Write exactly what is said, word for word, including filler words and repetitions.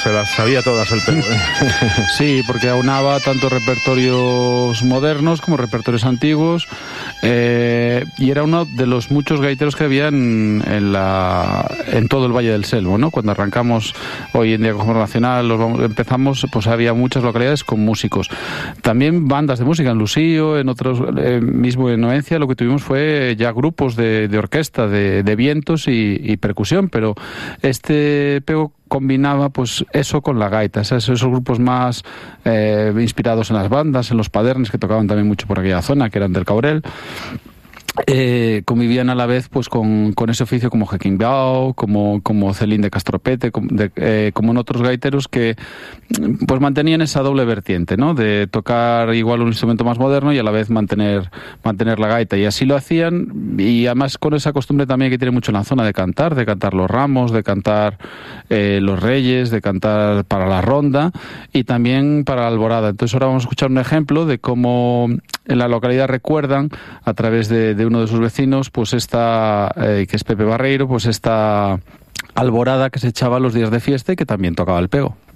Se las sabía todas el Pego. Sí, porque aunaba tanto repertorios modernos como repertorios antiguos, eh, y era uno de los muchos gaiteros que había en, en, la, en todo el Valle del Selvo, ¿no? Cuando arrancamos hoy en día como nacional, los vamos, empezamos, pues había muchas localidades con músicos. También bandas de música en Lucío, en otros, eh, mismo en Oencia, lo que tuvimos fue ya grupos de, de orquesta, de, de vientos y, y percusión, pero este Pego combinaba pues eso con la gaita, esos, esos grupos más eh, inspirados en las bandas, en los padernes que tocaban también mucho por aquella zona, que eran del Caurel. Eh, convivían a la vez pues con, con ese oficio como Jequimbao, como, como Celín de Castropete, como, de, eh, como en otros gaiteros que pues mantenían esa doble vertiente, ¿no? De tocar igual un instrumento más moderno y a la vez mantener, mantener la gaita, y así lo hacían, y además con esa costumbre también que tiene mucho en la zona de cantar, de cantar los ramos, de cantar eh, los reyes, de cantar para la ronda y también para la alborada. Entonces ahora vamos a escuchar un ejemplo de cómo en la localidad recuerdan a través de, de uno de sus vecinos, pues esta, eh, que es Pepe Barreiro, pues esta alborada que se echaba los días de fiesta y que también tocaba el Pego.